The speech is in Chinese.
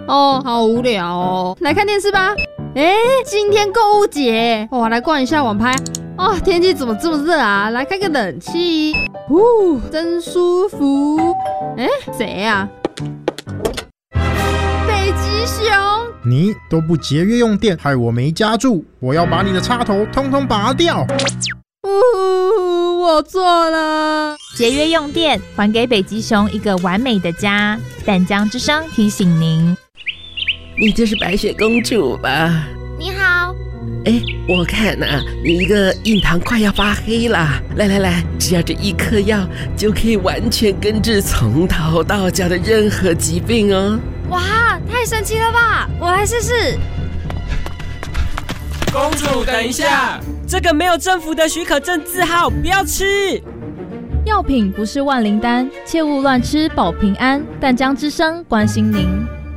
哦，好无聊哦，来看电视吧。今天购物节，我来逛一下网拍。哦，天气怎么这么热啊？来开个冷气，真舒服。谁呀？北极熊。 你都不节约用电，害我没家住，我要把你的插头通通拔掉。 我错了。 节约用电，还给北极熊一个完美的家。淡江之声提醒您。 你就是白雪公主吧？ 你好。 我看你一个印堂快要发黑了。来，只要这一颗药就可以完全根治从头到脚的任何疾病哦。 哇，太神奇了吧！我来试试。 公主，等一下，这个没有政府的许可证字号，不要吃。 药品不是万灵丹，切勿乱吃保平安。淡江之声关心您。